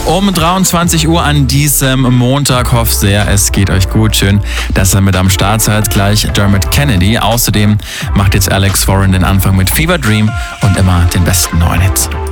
um 23 Uhr an diesem Montag. Hoffe sehr, es geht euch gut. Schön, dass ihr mit am Start seid. Gleich Dermot Kennedy. Außerdem macht jetzt Alex Warren den Anfang mit Fever Dream und immer den besten neuen Hits.